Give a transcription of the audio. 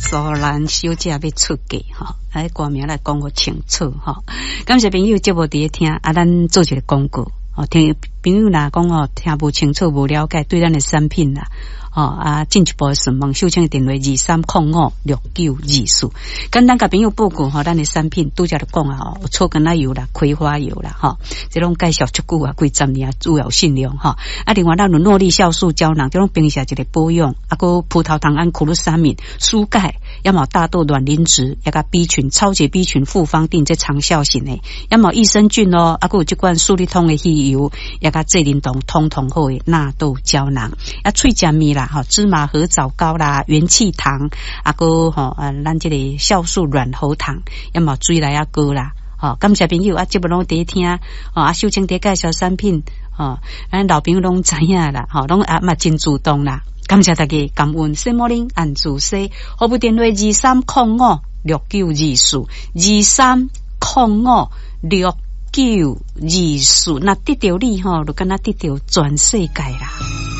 苏兰小姐要出嫁哈，来歌名来讲我清楚哈。感谢朋友节目伫咧听，咱做一个广告哦。听朋友啦讲哦，听不清楚、无了解对咱的产品啦。进一步询问秀清的电话23056924，简单甲朋友报告咱的产品拄则就讲啊，有草根奶油啦、葵花油啦，这种介绍足久啊，几十年主要信用另外咱有诺丽酵素胶囊，这种平时一个保养，个葡萄糖胺、苦鲁沙敏、舒钙，要么大豆卵磷脂，也个 B 群、超级 B 群复方定这长效型的，要么益生菌个有这款舒利通的稀油，也个这灵动通好的纳豆胶囊，脆食面啦。芝麻核枣膏啦，元气糖，咱这个酵素软喉糖，要么水来膏啦，感谢朋友节目拢伫听，秀清伫介绍产品，咱老朋友拢知影啦，拢嘛真主动啦，感谢大家，感恩圣莫林按住西，号码电话23056924，23056924，那得到你就敢若得到全世界啦。